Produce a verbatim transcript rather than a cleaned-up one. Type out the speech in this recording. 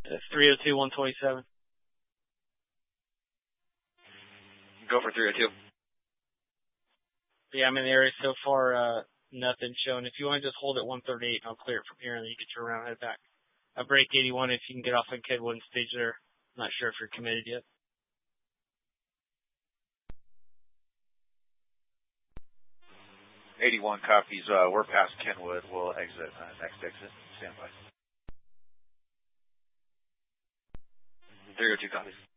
three oh two, one twenty-seven. Go for three oh two. Yeah, I'm in the area so far. Uh, nothing showing. If you want to just hold at one thirty-eight, I'll clear it from here, and then you get your round head back. I break eighty-one if you can get off on Kedwood and stage there. I'm not sure if you're committed yet. eighty-one copies. Uh, we're past Kenwood. We'll exit. Uh, next exit. Stand by. three oh two copies.